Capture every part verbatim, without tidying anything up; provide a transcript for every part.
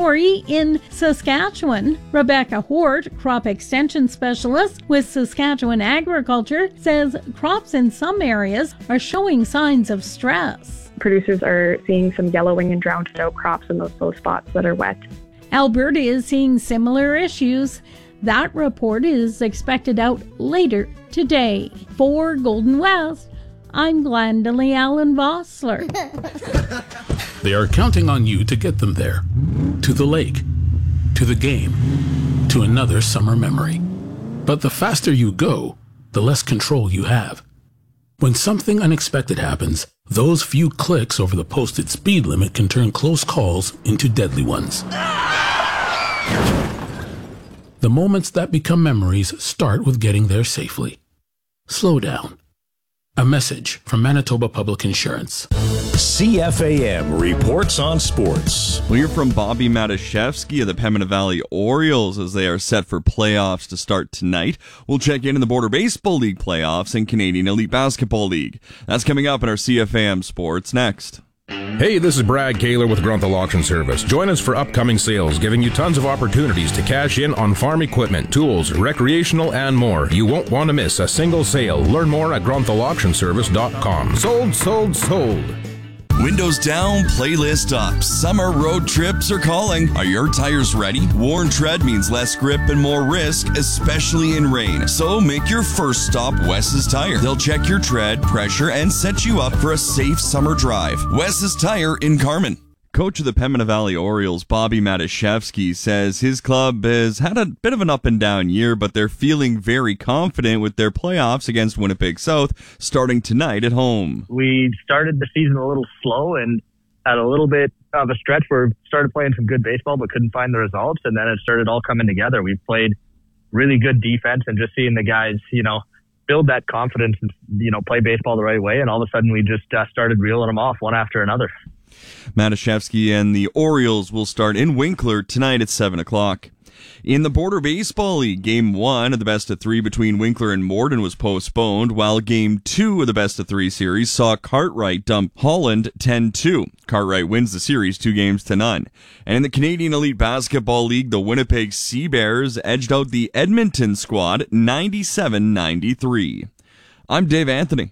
story in Saskatchewan. Rebecca Hort, crop extension specialist with Saskatchewan Agriculture, says crops in some areas are showing signs of stress. Producers are seeing some yellowing and drowned out crops in those, those spots that are wet. Alberta is seeing similar issues. That report is expected out later today. For Golden West, I'm Glendalee Allen Vossler. They are counting on you to get them there. To the lake, to the game, to another summer memory. But the faster you go, the less control you have. When something unexpected happens, those few clicks over the posted speed limit can turn close calls into deadly ones. The moments that become memories start with getting there safely. Slow down. A message from Manitoba Public Insurance. C F A M reports on sports. We'll hear from Bobby Matuszewski of the Pembina Valley Orioles as they are set for playoffs to start tonight. We'll check in in the Border Baseball League playoffs and Canadian Elite Basketball League. That's coming up in our C F A M Sports next. Hey, this is Brad Kaler with Grunthal Auction Service. Join us for upcoming sales, giving you tons of opportunities to cash in on farm equipment, tools, recreational, and more. You won't want to miss a single sale. Learn more at grunthal auction service dot com. Sold, sold, sold. Windows down, playlist up. Summer road trips are calling. Are your tires ready? Worn tread means less grip and more risk, especially in rain. So make your first stop Wes's Tire. They'll check your tread, pressure, and set you up for a safe summer drive. Wes's Tire in Carman. Coach of the Pembina Valley Orioles, Bobby Matuszewski, says his club has had a bit of an up and down year, but they're feeling very confident with their playoffs against Winnipeg South starting tonight at home. We started the season a little slow and had a little bit of a stretch where we started playing some good baseball but couldn't find the results, and then it started all coming together. We played really good defense and just seeing the guys, you know, build that confidence and, you know, play baseball the right way, and all of a sudden we just uh, started reeling them off one after another. Matuszewski and the Orioles will start in Winkler tonight at seven o'clock. In the Border Baseball League, Game one of the best of three between Winkler and Morden was postponed, while Game two of the best of three series saw Cartwright dump Holland ten two. Cartwright wins the series two games to none. And in the Canadian Elite Basketball League, the Winnipeg Sea Bears edged out the Edmonton squad ninety-seven ninety-three. I'm Dave Anthony.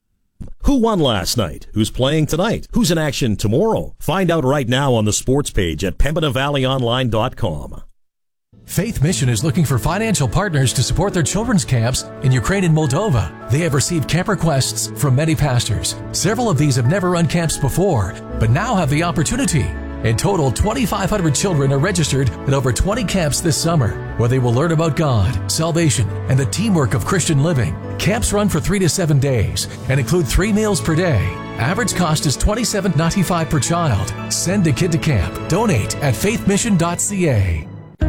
Who won last night? Who's playing tonight? Who's in action tomorrow? Find out right now on the sports page at pembina valley online dot com. Faith Mission is looking for financial partners to support their children's camps in Ukraine and Moldova. They have received camp requests from many pastors. Several of these have never run camps before, but now have the opportunity. In total, twenty-five hundred children are registered at over twenty camps this summer, where they will learn about God, salvation, and the teamwork of Christian living. Camps run for three to seven days and include three meals per day. Average cost is twenty-seven ninety-five per child. Send a kid to camp. Donate at faith mission dot c a.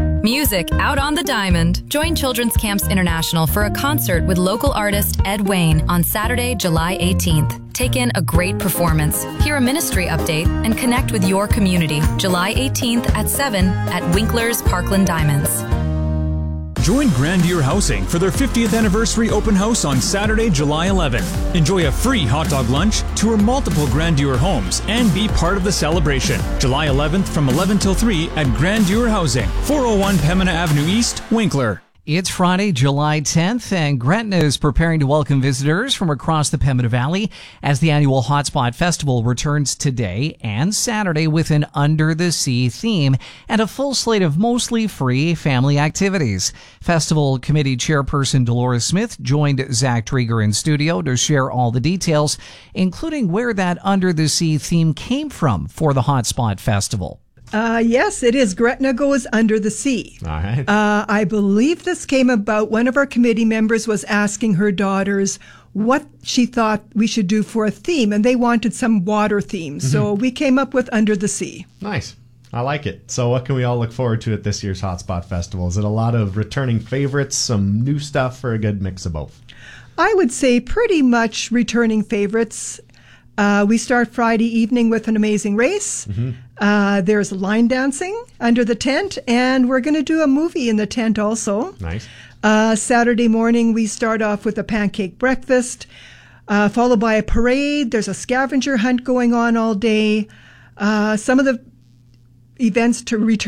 Music out on the diamond. Join Children's Camps International for a concert with local artist Ed Wayne on Saturday, July eighteenth. Take in a great performance, hear a ministry update, and connect with your community. July eighteenth at seven at Winkler's Parkland Diamonds. Join Grandier Housing for their fiftieth anniversary open house on Saturday, July eleventh. Enjoy a free hot dog lunch, tour multiple Grandier homes, and be part of the celebration. July eleventh from eleven till three at Grandier Housing, four oh one Pembina Avenue East, Winkler. It's Friday, July tenth, and Gretna is preparing to welcome visitors from across the Pembina Valley as the annual Hotspot Festival returns today and Saturday with an Under the Sea theme and a full slate of mostly free family activities. Festival Committee Chairperson Dolores Smith joined Zach Trieger in studio to share all the details, including where that Under the Sea theme came from for the Hotspot Festival. Uh, yes, it is. Gretna Goes Under the Sea. All right. Uh, I believe this came about one of our committee members was asking her daughters what she thought we should do for a theme, and they wanted some water theme. Mm-hmm. So we came up with Under the Sea. Nice. I like it. So what can we all look forward to at this year's Hotspot Festival? Is it a lot of returning favorites, some new stuff, or a good mix of both? I would say pretty much returning favorites. Uh, we start Friday evening with an amazing race. Mm-hmm. Uh, there's line dancing under the tent, and we're going to do a movie in the tent also. Nice. Uh, Saturday morning, we start off with a pancake breakfast, uh, followed by a parade. There's a scavenger hunt going on all day. Uh, some of the events to return